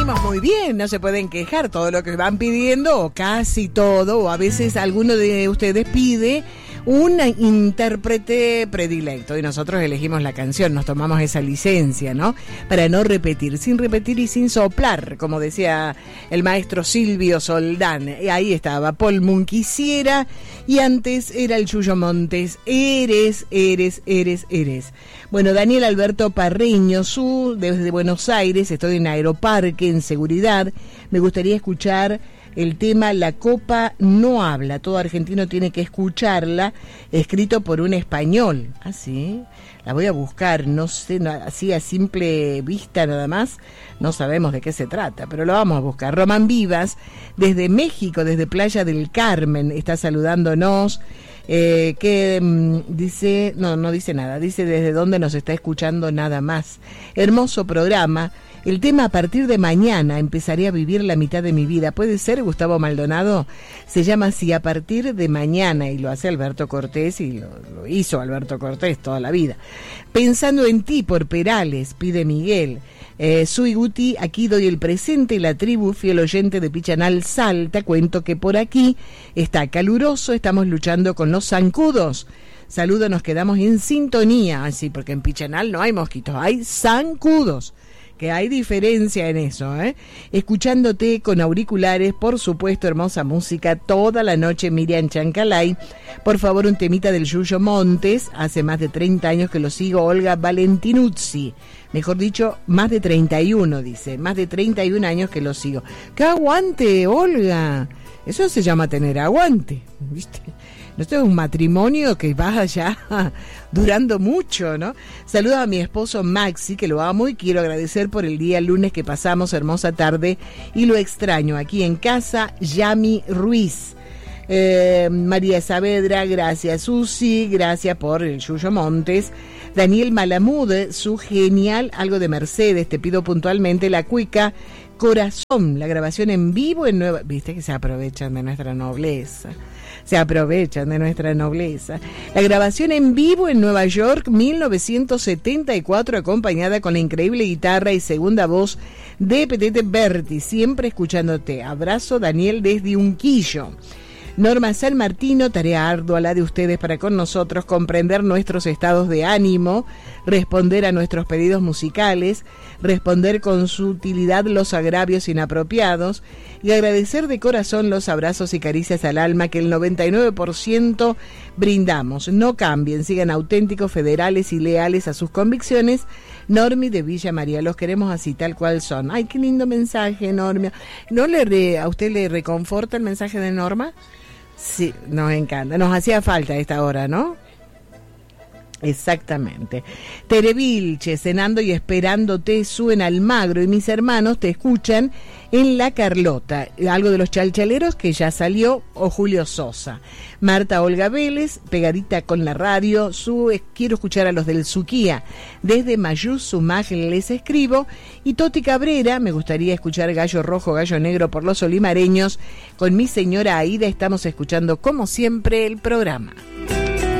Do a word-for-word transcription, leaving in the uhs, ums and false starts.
venimos muy bien, no se pueden quejar, todo lo que van pidiendo, o casi todo, o a veces alguno de ustedes pide un intérprete predilecto y nosotros elegimos la canción, nos tomamos esa licencia, ¿no? Para no repetir, sin repetir y sin soplar, como decía el maestro Silvio Soldán. Y ahí estaba, Paul Moon quisiera, y antes era el Yuyo Montes, eres, eres, eres, eres. Bueno, Daniel Alberto Parreño, su, desde Buenos Aires, estoy en Aeroparque, en seguridad, me gustaría escuchar el tema La Copa No Habla, todo argentino tiene que escucharla, escrito por un español. Ah, sí, la voy a buscar, no sé, no, así a simple vista nada más, no sabemos de qué se trata, pero lo vamos a buscar. Román Vivas, desde México, desde Playa del Carmen, está saludándonos, eh, que mmm, dice, no, no dice nada, dice desde dónde nos está escuchando nada más. Hermoso programa. El tema a partir de mañana empezaré a vivir la mitad de mi vida. ¿Puede ser, Gustavo Maldonado? Se llama así, a partir de mañana, y lo hace Alberto Cortés, y lo, lo hizo Alberto Cortés toda la vida. Pensando en ti por Perales, pide Miguel. Eh, soy Guti, aquí doy el presente, la tribu, fiel oyente de Pichanal Salta. Cuento que por aquí está caluroso, estamos luchando con los zancudos. Saludos, nos quedamos en sintonía. Así, porque en Pichanal no hay mosquitos, hay zancudos. Que hay diferencia en eso, ¿eh? Escuchándote con auriculares, por supuesto, hermosa música, toda la noche, Miriam Chancalay. Por favor, un temita del Yuyo Montes, hace más de treinta años que lo sigo, Olga Valentinuzzi. Mejor dicho, más de treinta y uno, dice, más de treinta y un años que lo sigo. ¡Qué aguante, Olga! Eso se llama tener aguante, ¿viste? Esto es un matrimonio que va allá durando mucho, ¿no? Saludo a mi esposo Maxi, que lo amo y quiero agradecer por el día lunes que pasamos, hermosa tarde, y lo extraño aquí en casa, Yami Ruiz. Eh, María Saavedra, gracias Susi, gracias por el Yuyo Montes. Daniel Malamud, su genial algo de Mercedes, te pido puntualmente la cuica Corazón, la grabación en vivo en Nueva... Viste que se aprovechan de nuestra nobleza. Se aprovechan de nuestra nobleza. La grabación en vivo en Nueva York, mil novecientos setenta y cuatro, acompañada con la increíble guitarra y segunda voz de Petete Berti, siempre escuchándote. Abrazo, Daniel, desde Unquillo. Norma San Martino, tarea ardua la de ustedes para con nosotros, comprender nuestros estados de ánimo, responder a nuestros pedidos musicales, responder con sutilidad los agravios inapropiados y agradecer de corazón los abrazos y caricias al alma que el noventa y nueve por ciento brindamos. No cambien, sigan auténticos, federales y leales a sus convicciones. Normi de Villa María, los queremos así tal cual son. Ay, qué lindo mensaje, Norma. ¿No le re, a usted le reconforta el mensaje de Norma? Sí, nos encanta, nos hacía falta a esta hora, ¿no? Exactamente. Tere Vilche, cenando y esperándote, suben Almagro y mis hermanos te escuchan en La Carlota. Algo de los Chalchaleros que ya salió, o Julio Sosa. Marta Olga Vélez, pegadita con la radio, su, quiero escuchar a los del Suquía. Desde Mayús, Sumaj les escribo. Y Toti Cabrera, me gustaría escuchar Gallo Rojo, Gallo Negro por los olimareños. Con mi señora Aida estamos escuchando como siempre el programa.